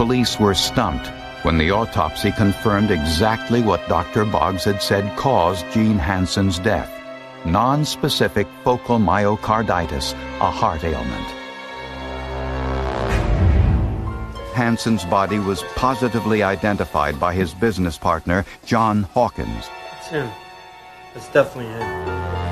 Police were stumped when the autopsy confirmed exactly what Dr. Boggs had said caused Gene Hansen's death: non-specific focal myocarditis, a heart ailment. Hansen's body was positively identified by his business partner, John Hawkins. It's him. It's definitely him.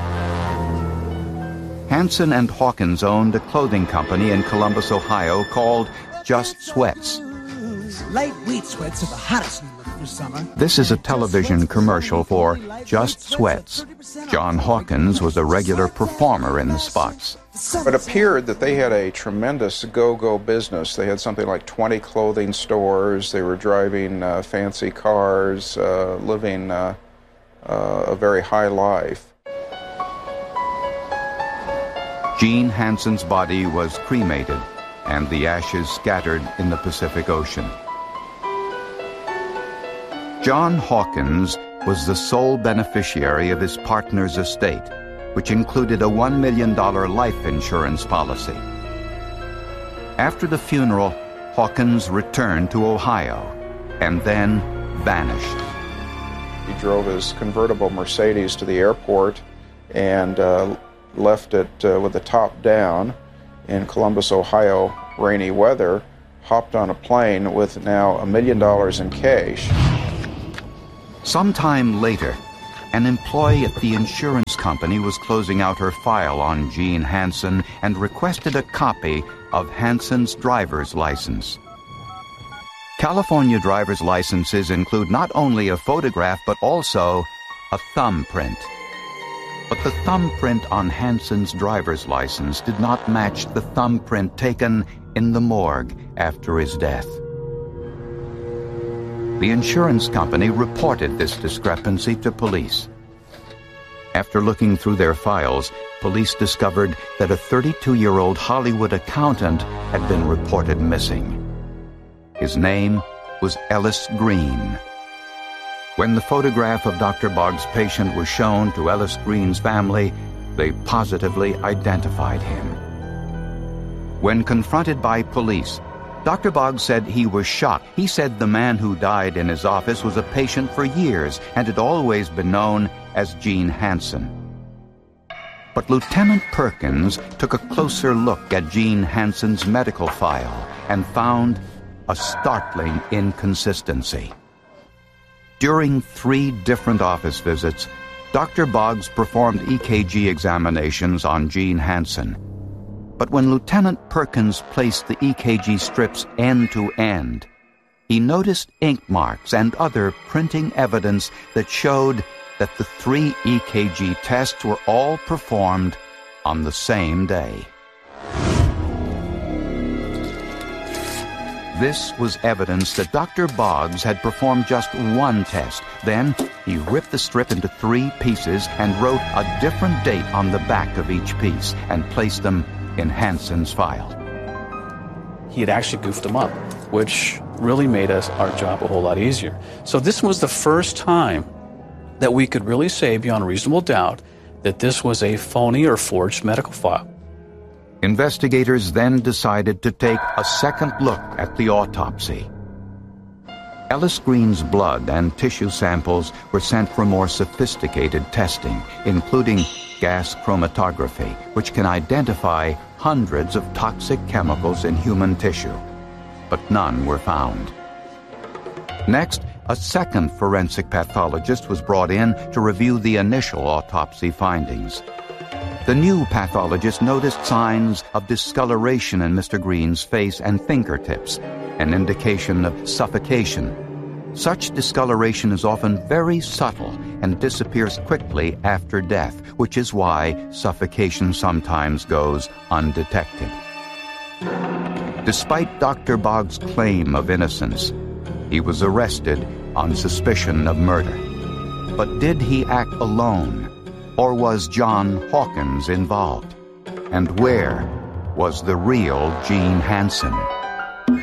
Hansen and Hawkins owned a clothing company in Columbus, Ohio called Just Sweats. Lightweight sweats are the hottest new look for summer. This is a television commercial for Just Sweats. John Hawkins was a regular performer in the spots. It appeared that they had a tremendous go-go business. They had something like 20 clothing stores. They were driving fancy cars, living a very high life. Gene Hansen's body was cremated, and the ashes scattered in the Pacific Ocean. John Hawkins was the sole beneficiary of his partner's estate, which included a $1 million life insurance policy. After the funeral, Hawkins returned to Ohio and then vanished. He drove his convertible Mercedes to the airport and left it with the top down in Columbus, Ohio, rainy weather, hopped on a plane with now $1 million in cash. Sometime later, an employee at the insurance company was closing out her file on Gene Hansen and requested a copy of Hansen's driver's license. California driver's licenses include not only a photograph but also a thumbprint. But the thumbprint on Hansen's driver's license did not match the thumbprint taken in the morgue after his death. The insurance company reported this discrepancy to police. After looking through their files, police discovered that a 32-year-old Hollywood accountant had been reported missing. His name was Ellis Green. When the photograph of Dr. Boggs' patient was shown to Ellis Green's family, they positively identified him. When confronted by police, Dr. Boggs said he was shocked. He said the man who died in his office was a patient for years and had always been known as Gene Hansen. But Lieutenant Perkins took a closer look at Gene Hansen's medical file and found a startling inconsistency. During 3 different office visits, Dr. Boggs performed EKG examinations on Gene Hansen. But when Lieutenant Perkins placed the EKG strips end to end, he noticed ink marks and other printing evidence that showed that the 3 EKG tests were all performed on the same day. This was evidence that Dr. Boggs had performed just one test. Then he ripped the strip into 3 pieces and wrote a different date on the back of each piece and placed them in Hansen's file. He had actually goofed them up, which really made our job a whole lot easier. So this was the first time that we could really say beyond reasonable doubt that this was a phony or forged medical file. Investigators then decided to take a second look at the autopsy. Ellis Green's blood and tissue samples were sent for more sophisticated testing, including gas chromatography, which can identify hundreds of toxic chemicals in human tissue, but none were found. Next, a second forensic pathologist was brought in to review the initial autopsy findings. The new pathologist noticed signs of discoloration in Mr. Green's face and fingertips, an indication of suffocation. Such discoloration is often very subtle and disappears quickly after death, which is why suffocation sometimes goes undetected. Despite Dr. Boggs' claim of innocence, he was arrested on suspicion of murder. But did he act alone, or was John Hawkins involved? And where was the real Gene Hansen?